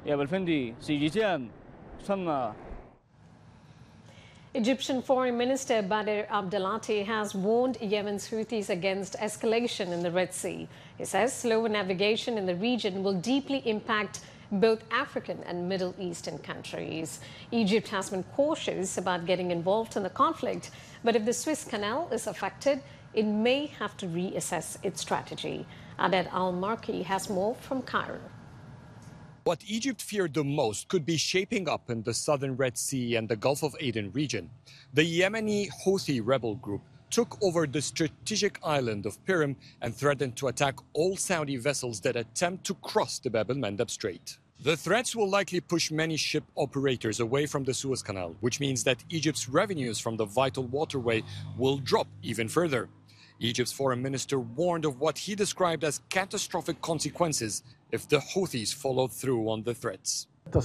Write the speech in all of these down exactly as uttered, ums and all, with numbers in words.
يا بالفندي سيجيتيان سمنا. Egyptian Foreign Minister Badr Abdelati has warned Yemen's Houthis against escalation in the Red Sea. He says slower navigation in the region will deeply impact both African and Middle Eastern countries. Egypt has been cautious about getting involved in the conflict, but if the Suez Canal is affected, it may have to reassess its strategy. Aded Al-Marki has more from Cairo. What Egypt feared the most could be shaping up in the southern Red Sea and the Gulf of Aden region. The Yemeni Houthi rebel group took over the strategic island of Pirim and threatened to attack all Saudi vessels that attempt to cross the Bab el-Mandab Strait. The threats will likely push many ship operators away from the Suez Canal, which means that Egypt's revenues from the vital waterway will drop even further. Egypt's foreign minister warned of what he described as catastrophic consequences if the Houthis followed through on the threats.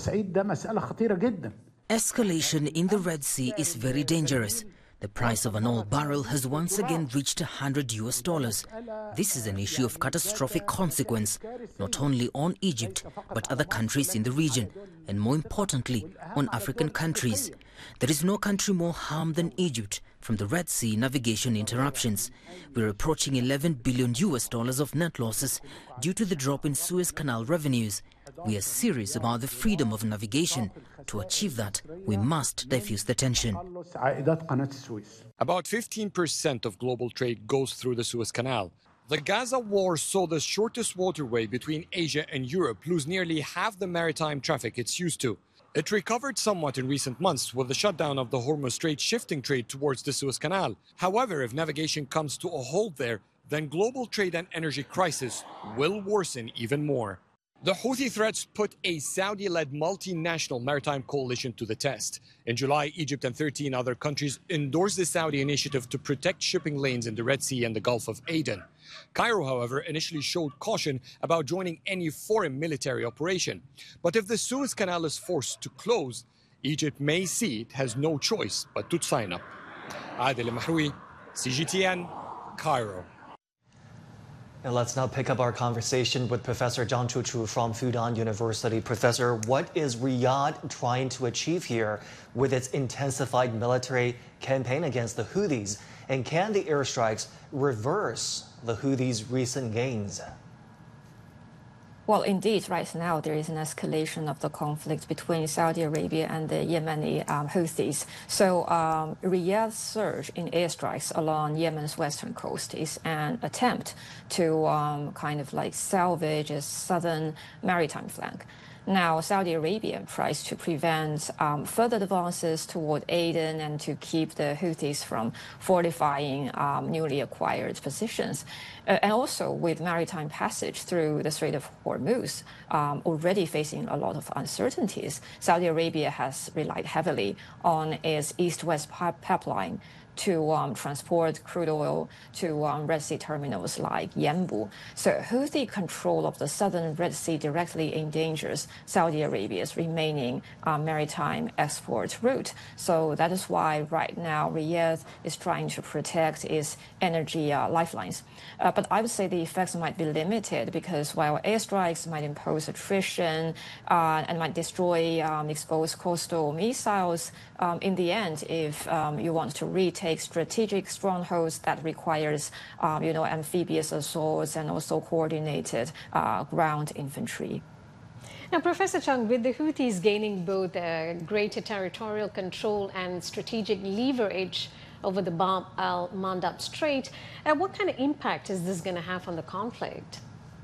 Escalation in the Red Sea is very dangerous. The price of an oil barrel has once again reached one hundred U S dollars. This is an issue of catastrophic consequence, not only on Egypt, but other countries in the region, and more importantly, on African countries. There is no country more harmed than Egypt from the Red Sea navigation interruptions. We're approaching eleven billion U S dollars of net losses due to the drop in Suez Canal revenues. We are serious about the freedom of navigation. To achieve that, we must diffuse the tension. About fifteen percent of global trade goes through the Suez Canal. The Gaza war saw the shortest waterway between Asia and Europe lose nearly half the maritime traffic it's used to. It recovered somewhat in recent months with the shutdown of the Hormuz Strait, shifting trade towards the Suez Canal. However, if navigation comes to a halt there, then global trade and energy crisis will worsen even more. The Houthi threats put a Saudi-led multinational maritime coalition to the test. In July, Egypt and thirteen other countries endorsed the Saudi initiative to protect shipping lanes in the Red Sea and the Gulf of Aden. Cairo, however, initially showed caution about joining any foreign military operation. But if the Suez Canal is forced to close, Egypt may see it has no choice but to sign up. Adel Mahroui, C G T N, Cairo. And let's now pick up our conversation with Professor Zhang Chuchu from Fudan University. Professor, what is Riyadh trying to achieve here with its intensified military campaign against the Houthis? And can the airstrikes reverse the Houthis' recent gains? Well, indeed, right now there is an escalation of the conflict between Saudi Arabia and the Yemeni um, Houthis. So um, Riyadh's surge in airstrikes along Yemen's western coast is an attempt to um, kind of like salvage its southern maritime flank. Now, Saudi Arabia tries to prevent um, further advances toward Aden and to keep the Houthis from fortifying um, newly acquired positions. Uh, and also with maritime passage through the Strait of Hormuz um, already facing a lot of uncertainties, Saudi Arabia has relied heavily on its east-west pipeline to um, transport crude oil to um, Red Sea terminals like Yanbu. So Houthi control of the southern Red Sea directly endangers Saudi Arabia's remaining uh, maritime export route. So that is why right now Riyadh is trying to protect its energy uh, lifelines. Uh, but I would say the effects might be limited because while airstrikes might impose attrition uh, and might destroy um, exposed coastal missiles, um, in the end, if um, you want to retake strategic strongholds, that requires, um, you know, amphibious assaults and also coordinated uh, ground infantry. Now, Professor Chung, with the Houthis gaining both uh, greater territorial control and strategic leverage over the Bab el-Mandab Strait, uh, what kind of impact is this going to have on the conflict?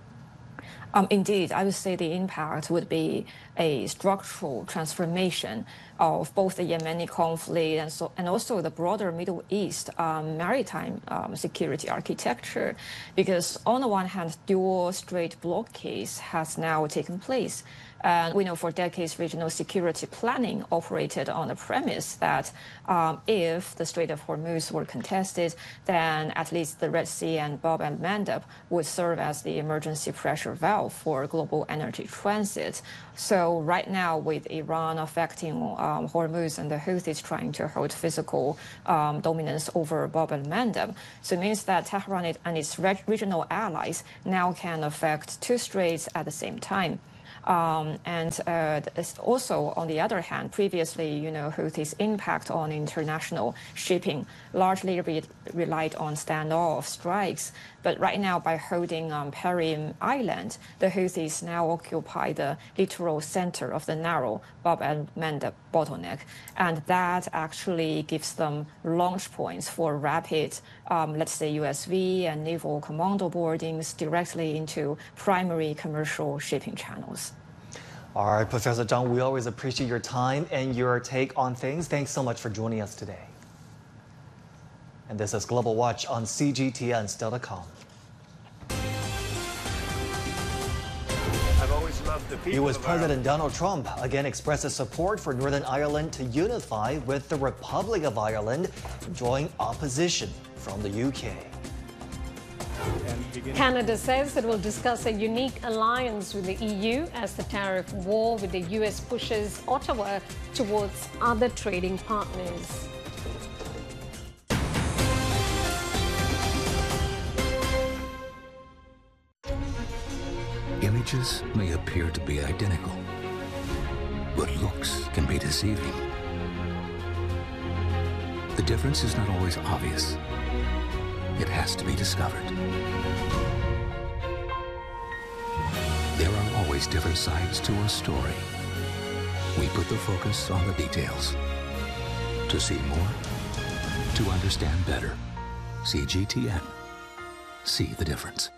Um, indeed, I would say the impact would be a structural transformation of both the Yemeni conflict and, so, and also the broader Middle East um, maritime um, security architecture. Because on the one hand, dual strait blockades has now taken place. And we know for decades regional security planning operated on the premise that um, if the Strait of Hormuz were contested, then at least the Red Sea and Bab el-Mandab would serve as the emergency pressure valve for global energy transit. So right now, with Iran affecting um, Hormuz and the Houthis trying to hold physical um, dominance over Bab el-Mandab, so it means that Tehran and its regional allies now can affect two straits at the same time. Um, and uh, also, on the other hand, previously, you know, Houthis' impact on international shipping largely re relied on standoff strikes. But right now, by holding um, Perim Island, the Houthis now occupy the literal center of the narrow Bab el-Mandeb bottleneck. And that actually gives them launch points for rapid, um, let's say, U S V and naval commando boardings directly into primary commercial shipping channels. All right, Professor Zhang, we always appreciate your time and your take on things. Thanks so much for joining us today. And this is Global Watch on C G T N dot com. I've always loved the people. U S of President Ireland. Donald Trump again expresses support for Northern Ireland to unify with the Republic of Ireland, drawing opposition from the U K. Canada says it will discuss a unique alliance with the E U as the tariff war with the U S pushes Ottawa towards other trading partners. Images may appear to be identical, but looks can be deceiving. The difference is not always obvious. It has to be discovered. There are always different sides to a story. We put the focus on the details. To see more, to understand better. C G T N. See the difference.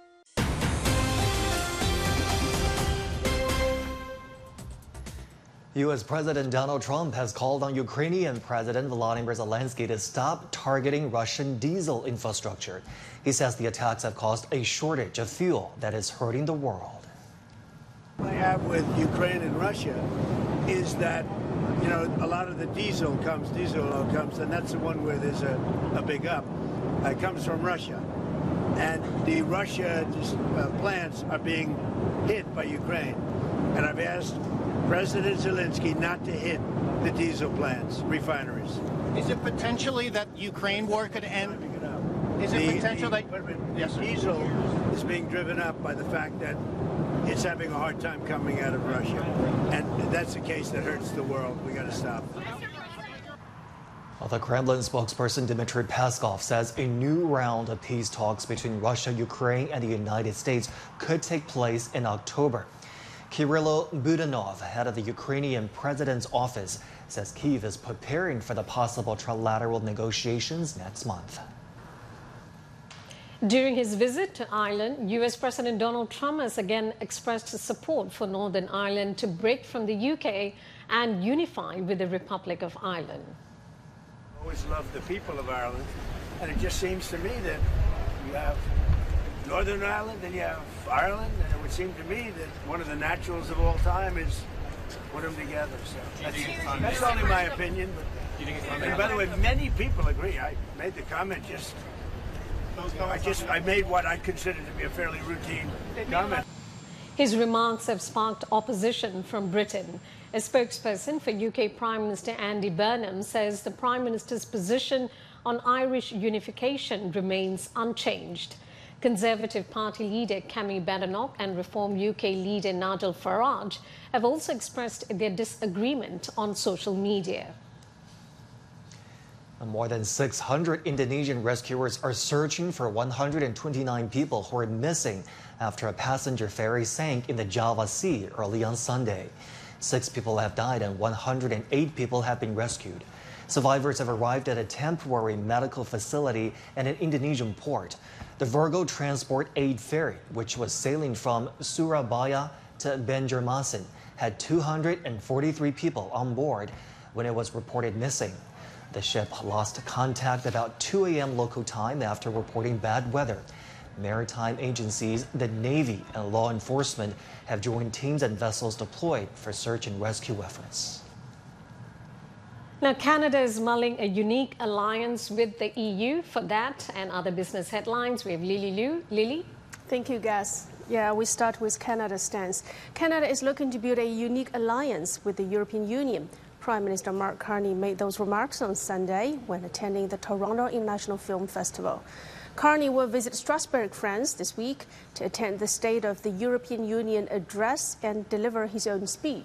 U S President Donald Trump has called on Ukrainian President Volodymyr Zelensky to stop targeting Russian diesel infrastructure. He says the attacks have caused a shortage of fuel that is hurting the world. What I have with Ukraine and Russia is that, you know, a lot of the diesel comes, diesel oil comes, and that's the one where there's a, a big up. Uh, it comes from Russia. And the Russia uh, plants are being hit by Ukraine. And I've asked President Zelensky not to hit the diesel plants, refineries. Is it potentially that Ukraine war could end? Is it The- potential the- that... the Yes, sir. diesel is being driven up by the fact that it's having a hard time coming out of Russia. And that's a case that hurts the world. We got to stop. Well, the Kremlin spokesperson Dmitry Peskov says a new round of peace talks between Russia, Ukraine, and the United States could take place in October. Kirilo Budanov, head of the Ukrainian president's office, says Kyiv is preparing for the possible trilateral negotiations next month. During his visit to Ireland, U S President Donald Trump has again expressed his support for Northern Ireland to break from the U K and unify with the Republic of Ireland. I always loved the people of Ireland, and it just seems to me that you have Northern Ireland and you have Ireland, and it would seem to me that one of the naturals of all time is put them together. So that's, that's only my opinion. But, and by the way, many people agree. I made the comment just. I just I made what I consider to be a fairly routine comment. His remarks have sparked opposition from Britain. A spokesperson for U K Prime Minister Andy Burnham says the Prime Minister's position on Irish unification remains unchanged. Conservative Party leader Kemi Badenoch and Reform U K leader Nigel Farage have also expressed their disagreement on social media. More than six hundred Indonesian rescuers are searching for one hundred twenty-nine people who are missing after a passenger ferry sank in the Java Sea early on Sunday. Six people have died and one hundred eight people have been rescued. Survivors have arrived at a temporary medical facility at an Indonesian port. The Virgo Transport Aid ferry, which was sailing from Surabaya to Banjarmasin, had two hundred forty-three people on board when it was reported missing. The ship lost contact about two A M local time after reporting bad weather. Maritime agencies, the Navy, and law enforcement have joined teams and vessels deployed for search and rescue efforts. Now, Canada is mulling a unique alliance with the E U. For that and other business headlines, we have Lily Liu. Lily? Thank you, Gus. Yeah, we start with Canada's stance. Canada is looking to build a unique alliance with the European Union. Prime Minister Mark Carney made those remarks on Sunday when attending the Toronto International Film Festival. Carney will visit Strasbourg, France this week to attend the State of the European Union address and deliver his own speech.